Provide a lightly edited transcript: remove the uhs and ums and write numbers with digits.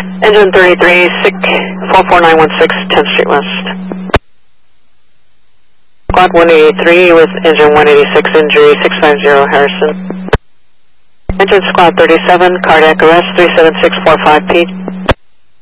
Engine 33, SIC 44916, 10th Street West. Squad 183 with engine 186 injury, 650 Harrison. Engine Squad 37, cardiac arrest 37645 Pete.